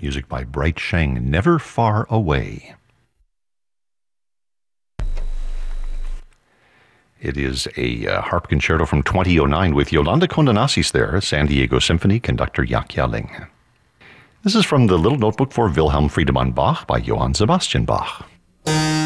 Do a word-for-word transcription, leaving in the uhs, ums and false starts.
Music by Bright Sheng, Never Far Away. It is a uh, harp concerto from twenty oh nine with Yolanda Condonasis there, San Diego Symphony, conductor Jaak Ling. This is from the Little Notebook for Wilhelm Friedemann Bach by Johann Sebastian Bach.